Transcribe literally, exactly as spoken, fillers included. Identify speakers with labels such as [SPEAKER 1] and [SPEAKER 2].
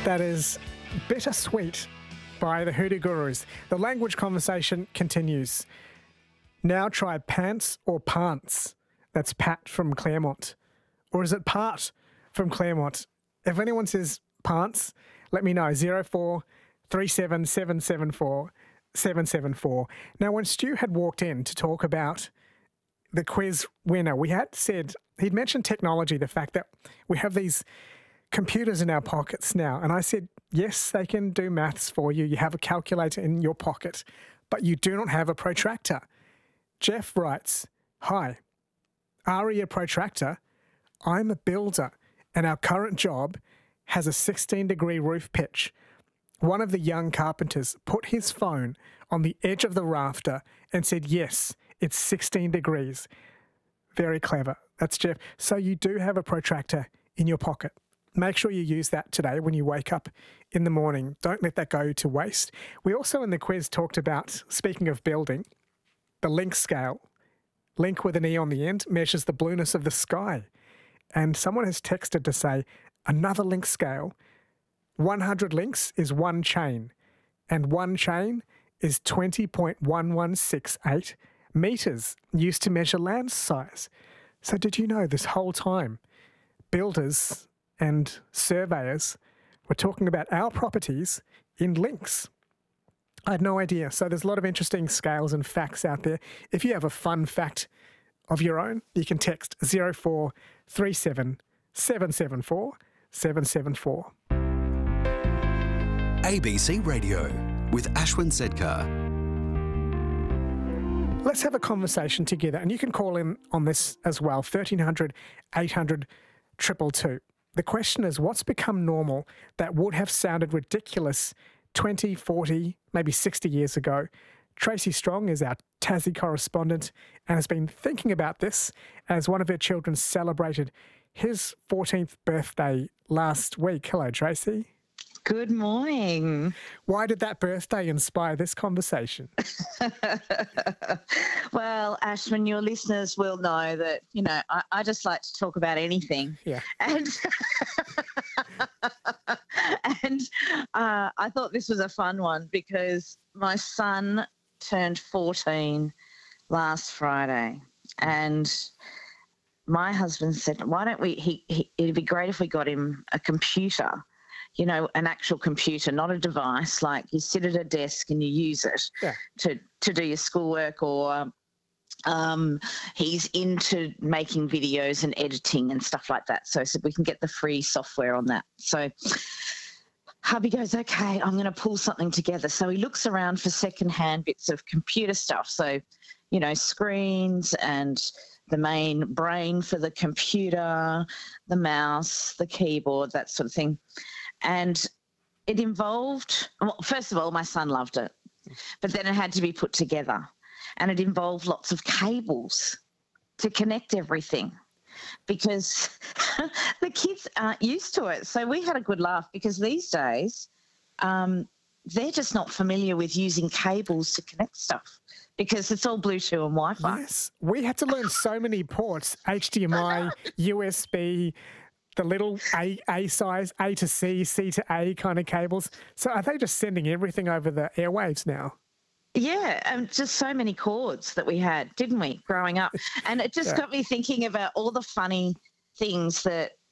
[SPEAKER 1] That is Bittersweet by the Hoodoo Gurus. The language conversation continues. Now try pants or pants. That's Pat from Claremont. Or is it part from Claremont? If anyone says pants, let me know. zero four three seven seven seven four seven seven four. Now, when Stu had walked in to talk about the quiz winner, we had said, he'd mentioned technology, the fact that we have these computers in our pockets now. And I said, yes, they can do maths for you. You have a calculator in your pocket, but you do not have a protractor. Jeff writes, hi, are you a protractor? I'm a builder, and our current job has a sixteen degree roof pitch. One of the young carpenters put his phone on the edge of the rafter and said, yes, it's sixteen degrees. Very clever. That's Jeff. So you do have a protractor in your pocket. Make sure you use that today when you wake up in the morning. Don't let that go to waste. We also in the quiz talked about, speaking of building, the Link scale. Link with an E on the end measures the blueness of the sky. And someone has texted to say, another Link scale, one hundred links is one chain, and one chain is twenty point one one six eight metres used to measure land size. So did you know this whole time, builders and surveyors were talking about our properties in links? I had no idea. So there's a lot of interesting scales and facts out there. If you have a fun fact of your own, you can text zero four three seven seven seven four seven seven four.
[SPEAKER 2] A B C Radio with Ashwin Sedkar.
[SPEAKER 1] Let's have a conversation together, and you can call in on this as well, thirteen hundred eight hundred two two two. The question is, what's become normal that would have sounded ridiculous twenty, forty, maybe sixty years ago? Tracy Strong is our Tassie correspondent and has been thinking about this as one of her children celebrated his fourteenth birthday last week. Hello, Tracy.
[SPEAKER 3] Good morning.
[SPEAKER 1] Why did that birthday inspire this conversation?
[SPEAKER 3] Well, Ashwin, your listeners will know that, you know, I, I just like to talk about anything.
[SPEAKER 1] Yeah.
[SPEAKER 3] And, and uh, I thought this was a fun one because my son turned fourteen last Friday, and my husband said, why don't we, he, he, it'd be great if we got him a computer, you know, an actual computer, not a device, like you sit at a desk and you use it
[SPEAKER 1] yeah.
[SPEAKER 3] to, to do your schoolwork, or um, he's into making videos and editing and stuff like that. So I said, we can get the free software on that. So hubby goes, okay, I'm going to pull something together. So he looks around for secondhand bits of computer stuff. So, you know, screens and the main brain for the computer, the mouse, the keyboard, that sort of thing. And it involved, well, first of all, my son loved it, but then it had to be put together, and it involved lots of cables to connect everything because the kids aren't used to it. So we had a good laugh because these days um, they're just not familiar with using cables to connect stuff because it's all Bluetooth and Wi-Fi.
[SPEAKER 1] Yes, we had to learn so many ports, H D M I, U S B, the little A, A size, A to C, C to A kind of cables. So are they just sending everything over the airwaves now?
[SPEAKER 3] Yeah, and just so many cords that we had, didn't we, growing up? And it just
[SPEAKER 1] Yeah.
[SPEAKER 3] got me thinking about all the funny things that